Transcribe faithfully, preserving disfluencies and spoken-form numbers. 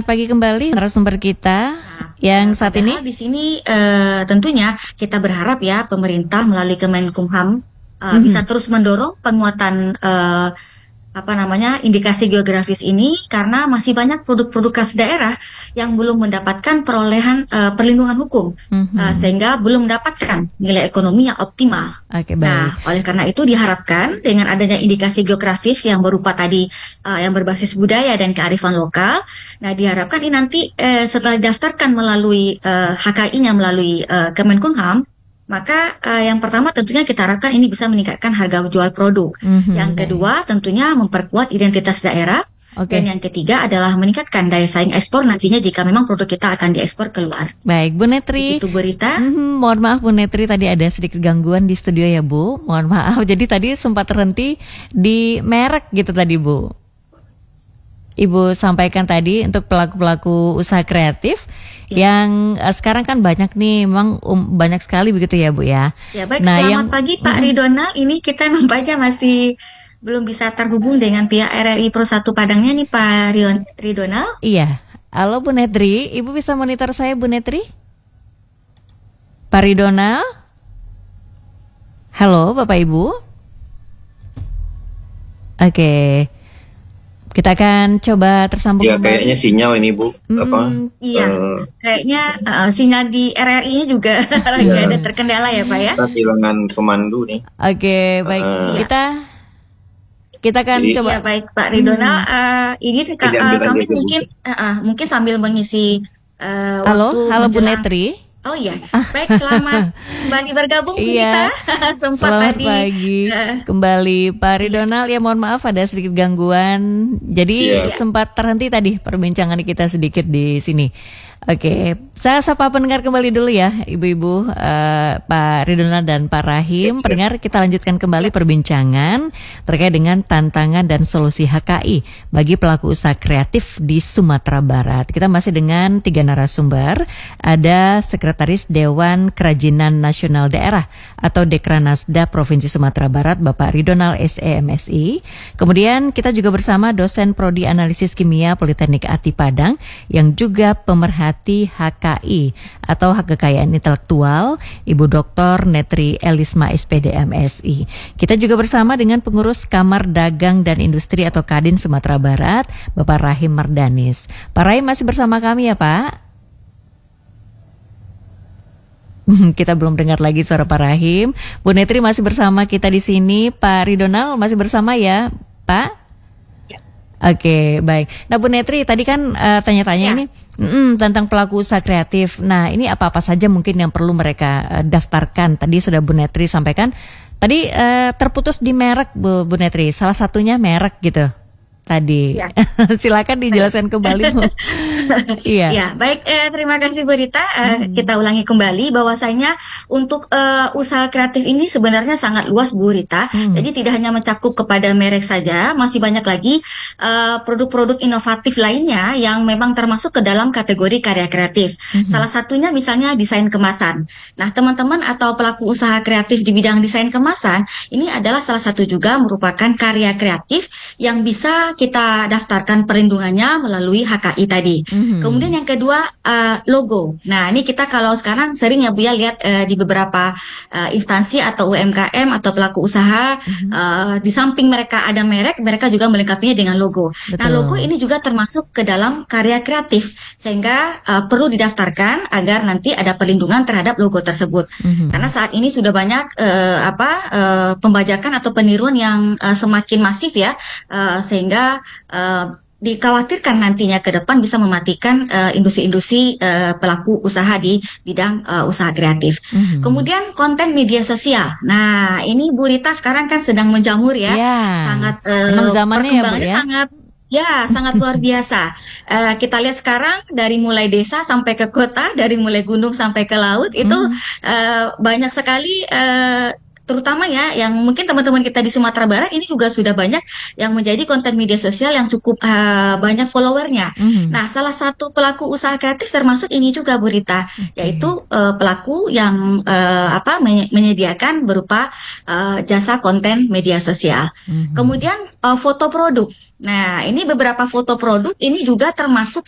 Selamat pagi kembali narasumber kita Nah, yang eh, saat ini. padahal di sini eh, tentunya kita berharap ya pemerintah melalui Kemenkumham eh, bisa Mhm. terus mendorong penguatan eh, apa namanya indikasi geografis ini karena masih banyak produk-produk khas daerah yang belum mendapatkan perolehan eh, perlindungan hukum eh, Mhm. sehingga belum mendapatkan nilai ekonomi yang optimal. Oke, baik. Nah, oleh karena itu diharapkan dengan adanya indikasi geografis yang berupa tadi eh, yang berbasis budaya dan kearifan lokal, nah diharapkan ini nanti eh, setelah didaftarkan melalui eh, H K I-nya melalui eh, Kemenkumham, maka eh, yang pertama tentunya kita harapkan ini bisa meningkatkan harga jual produk. Yang Mhm, baik. kedua tentunya memperkuat identitas daerah. Dan Oke, yang ketiga adalah meningkatkan daya saing ekspor nantinya jika memang produk kita akan diekspor keluar. baik Bu Netri. Begitu berita. Mhm, mohon maaf Bu Netri, tadi ada sedikit gangguan di studio ya Bu. Mohon maaf. Jadi tadi sempat terhenti di merek gitu tadi Bu. Ibu sampaikan tadi untuk pelaku-pelaku usaha kreatif yang eh, sekarang kan banyak nih, memang um, banyak sekali begitu ya Bu ya. Ya baik, Nah, selamat yang pagi Pak Mhm. Ridonal. Ini kita nampaknya masih belum bisa terhubung dengan pihak R R I Pro satu Padangnya nih Pak Rion- Ridonal. Iya. Halo Bu Netri, Ibu bisa monitor saya Bu Netri? Pak Ridonal? Halo Bapak Ibu? Oke. Kita akan coba tersambung Ya, kembali. kayaknya sinyal ini Bu, apa? Mm-mm. Iya, eh, kayaknya uh, sinyal di R R I-nya juga lagi Iya. ada terkendala ya Pak ya. Kita kehilangan pemandu nih. Oke, baik. Eh, Kita kita akan Jadi- coba. Iya baik Pak Ridonal. Uh, ini ka- Jadi uh, ambil kami aja, Bu. mungkin uh, uh, mungkin sambil mengisi uh, Halo, waktu halo Bu menjelang- Netri. Oh iya, baik selamat kembali bergabung Bu Iya. Nita. Sempat Selamat tadi pagi eh, kembali Pak Ridonal. Ya mohon maaf ada sedikit gangguan. Jadi Iya. sempat terhenti tadi perbincangan kita sedikit di sini. Oke, saya sapa pendengar kembali dulu ya, Ibu-ibu, eh, Pak Ridonal dan Pak Rahim. Siap, siap. Pendengar, kita lanjutkan kembali perbincangan terkait dengan tantangan dan solusi H K I bagi pelaku usaha kreatif di Sumatera Barat. Kita masih dengan tiga narasumber. Ada Sekretaris Dewan Kerajinan Nasional Daerah atau Dekranasda Provinsi Sumatera Barat, Bapak Ridonal S E M S I. Kemudian kita juga bersama dosen Prodi Analisis Kimia Politeknik Ati Padang yang juga pemerhati H K I atau hak kekayaan intelektual, Ibu Doktor Netri Elisma S P D M S I. Kita juga bersama dengan pengurus Kamar Dagang dan Industri atau Kadin Sumatera Barat, Bapak Rahim Mardanis. Pak Rahim masih bersama kami ya Pak? Kita belum dengar lagi suara Pak Rahim. Bu Netri masih bersama kita di sini. Pak Ridonal masih bersama ya Pak? Oke, baik. Nah, Bu Netri, tadi kan eh, tanya-tanya Ya. ini mm, tentang pelaku usaha kreatif. Nah, ini apa-apa saja mungkin yang perlu mereka eh, daftarkan? Tadi sudah Bu Netri sampaikan. Tadi eh, terputus di merek, Bu, Bu Netri. Salah satunya merek gitu. Tadi. Ya. Silakan dijelaskan kembali, Bu. Iya. Ya, baik. Eh, terima kasih Bu Rita. Eh, Kita ulangi kembali bahwasanya untuk eh, usaha kreatif ini sebenarnya sangat luas Bu Rita. Hmm. Jadi tidak hanya mencakup kepada merek saja, masih banyak lagi eh, produk-produk inovatif lainnya yang memang termasuk ke dalam kategori karya kreatif. Mhm. Salah satunya misalnya desain kemasan. Nah, teman-teman atau pelaku usaha kreatif di bidang desain kemasan ini adalah salah satu juga merupakan karya kreatif yang bisa kita daftarkan perlindungannya melalui H K I tadi. Mhm. Kemudian yang kedua uh, logo. Nah ini kita kalau sekarang sering ya Bu ya lihat uh, di beberapa uh, instansi atau U M K M atau pelaku usaha uh, di samping mereka ada merek, mereka juga melengkapinya dengan logo. Nah Betul. logo ini juga termasuk ke dalam karya kreatif sehingga uh, perlu didaftarkan agar nanti ada perlindungan terhadap logo tersebut. Mhm. Karena saat ini sudah banyak uh, apa uh, pembajakan atau peniruan yang uh, semakin masif ya, uh, sehingga uh, dikhawatirkan nantinya ke depan bisa mematikan uh, industri-industri uh, pelaku usaha di bidang uh, usaha kreatif. Mhm. Kemudian konten media sosial. Nah, ini Bu Rita sekarang kan sedang menjamur ya. Ya. Sangat uh, Emang zamannya ya, Bu, perkembangannya ya? sangat ya, sangat luar biasa. Uh, kita lihat sekarang dari mulai desa sampai ke kota, dari mulai gunung sampai ke laut itu Mhm. uh, banyak sekali uh, terutama ya yang mungkin teman-teman kita di Sumatera Barat ini juga sudah banyak yang menjadi konten media sosial yang cukup uh, banyak followernya. Mhm. Nah, salah satu pelaku usaha kreatif termasuk ini juga Bu Rita, yaitu uh, pelaku yang uh, apa menye- menyediakan berupa uh, jasa konten media sosial. Mhm. Kemudian uh, foto produk. Nah, ini beberapa foto produk ini juga termasuk